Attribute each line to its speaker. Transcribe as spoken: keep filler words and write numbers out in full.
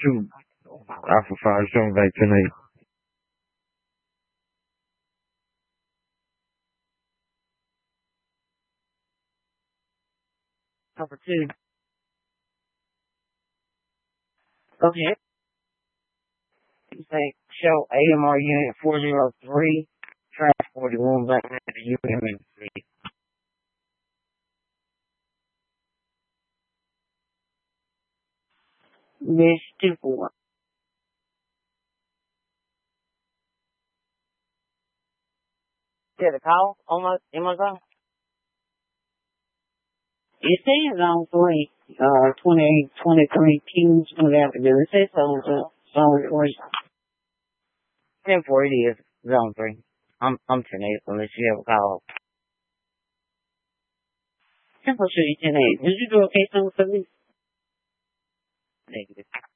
Speaker 1: two. Alpha five seven back ten eight.
Speaker 2: Number two. Okay. You say show A M R unit four zero three, transported one back to U M N C. Miss two four. Yeah, the call on my Amazon. It says on three, uh, twenty twenty-three Q's coming out to do. It says on uh, zone three. ten four it is zone three. I'm I'm ten eight unless you have a call. Simple City ten eight. Did you do a case on service? Negative.